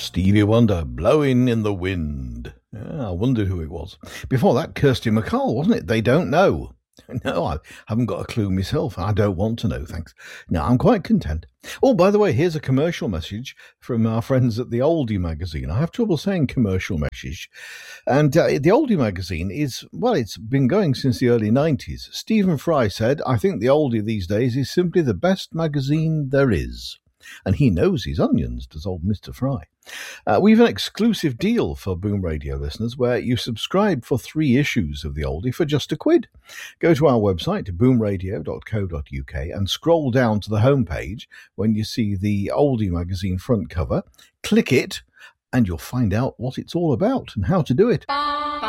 Stevie Wonder, Blowing in the Wind. Yeah, I wondered who it was. Before that, Kirsty MacColl, wasn't it? They Don't Know. No, I haven't got a clue myself. I don't want to know, thanks. No, I'm quite content. Oh, by the way, here's a commercial message from our friends at the Oldie magazine. I have trouble saying commercial message. And the Oldie magazine is, well, it's been going since the early 90s. Stephen Fry said, I think the Oldie these days is simply the best magazine there is. And he knows his onions, does old Mr. Fry. We've an exclusive deal for Boom Radio listeners where you subscribe for 3 issues of the Oldie for just £1. Go to our website, boomradio.co.uk, and scroll down to the homepage when you see the Oldie magazine front cover. Click it, and you'll find out what it's all about and how to do it.